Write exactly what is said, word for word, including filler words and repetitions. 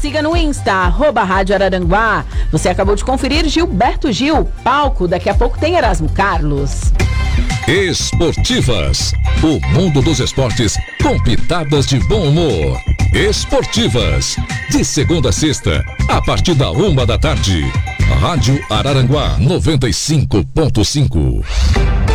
siga no Insta, arroba Rádio Araranguá. Você acabou de conferir Gilberto Gil, palco, daqui a pouco tem Erasmo Carlos. Esportivas, o mundo dos esportes com pitadas de bom humor. Esportivas, de segunda a sexta, a partir da uma da tarde. Rádio Araranguá noventa e cinco ponto cinco.